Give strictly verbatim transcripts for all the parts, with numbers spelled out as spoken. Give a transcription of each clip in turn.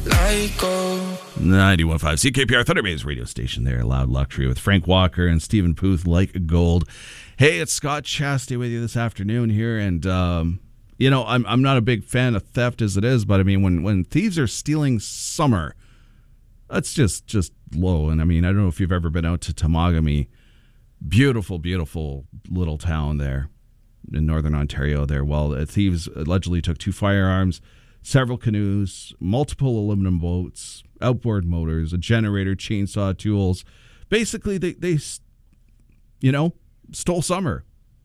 Like gold. ninety-one point five C K P R, Thunder Bay's radio station there. Loud Luxury with Frank Walker and Stephen Puth, Like Gold. Hey, it's Scott Chasty with you this afternoon here. And, um, you know, I'm I'm not a big fan of theft as it is, but I mean, when, when thieves are stealing summer, that's just, just low. And I mean, I don't know if you've ever been out to Temagami. Beautiful, beautiful little town there in northern Ontario there. Well, uh, thieves allegedly took two firearms, several canoes, multiple aluminum boats, outboard motors, a generator, chainsaw tools. Basically, they, they you know, stole summer.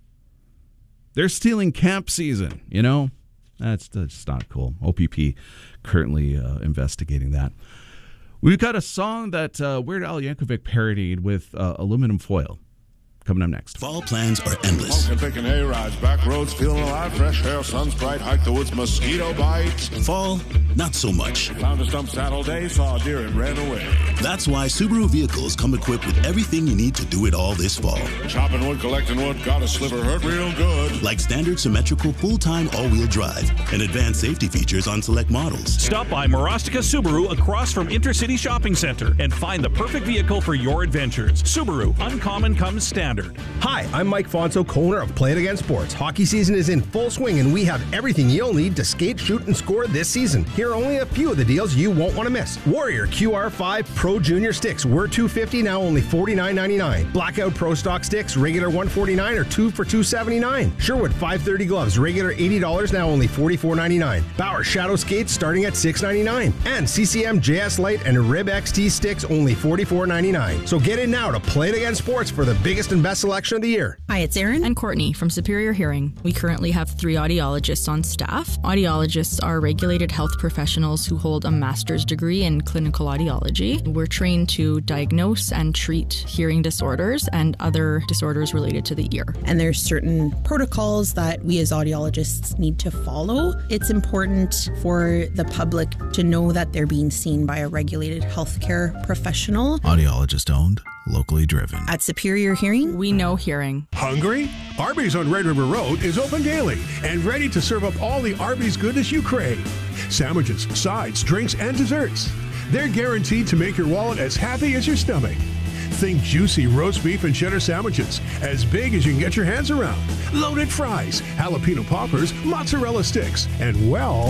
They're stealing camp season, you know? That's, that's not cool. O P P currently uh, investigating that. We've got a song that uh, Weird Al Yankovic parodied with uh, aluminum foil. Coming up next. Fall plans are endless. Smoking, picking A-rides, back roads, feeling alive, fresh air, sun's bright, hike the woods, mosquito bites. Fall, not so much. Found a stump Saturday, saw a deer and ran away. That's why Subaru vehicles come equipped with everything you need to do it all this fall. Chopping wood, collecting wood, got a sliver, hurt real good. Like standard symmetrical full-time all-wheel drive and advanced safety features on select models. Stop by Marostica Subaru across from Intercity Shopping Center and find the perfect vehicle for your adventures. Subaru, uncommon comes standard. Hi, I'm Mike Fonso, co-owner of Play It Again Sports. Hockey season is in full swing and we have everything you'll need to skate, shoot, and score this season. Here are only a few of the deals you won't want to miss. Warrior Q R five Pro Junior sticks were two hundred fifty dollars, now only forty-nine ninety-nine. Blackout Pro Stock sticks, regular one hundred forty-nine dollars or two for two hundred seventy-nine dollars. Sherwood five thirty gloves, regular eighty dollars, now only forty-four ninety-nine. Bauer Shadow skates starting at six ninety-nine. And C C M J S Lite and Rib X T sticks only forty-four ninety-nine. So get in now to Play It Again Sports for the biggest and best selection of the year. Hi, it's Erin and Courtney from Superior Hearing. We currently have three audiologists on staff. Audiologists are regulated health professionals who hold a master's degree in clinical audiology. We're trained to diagnose and treat hearing disorders and other disorders related to the ear. And there's certain protocols that we as audiologists need to follow. It's important for the public to know that they're being seen by a regulated healthcare professional. Audiologist owned, locally driven. At Superior Hearing, we know hearing. Hungry? Arby's on Red River Road is open daily and ready to serve up all the Arby's goodness you crave. Sandwiches, sides, drinks, and desserts. They're guaranteed to make your wallet as happy as your stomach. Think juicy roast beef and cheddar sandwiches, as big as you can get your hands around. Loaded fries, jalapeno poppers, mozzarella sticks, and well...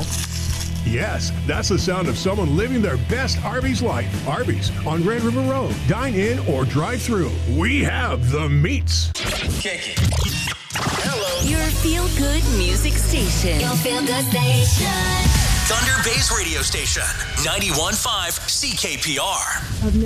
yes, that's the sound of someone living their best Arby's life. Arby's on Red River Road. Dine in or drive through. We have the meats. Kick it. Hello. Your feel-good music station. Your feel-good station. Thunder Bay's radio station. ninety-one point five C K P R.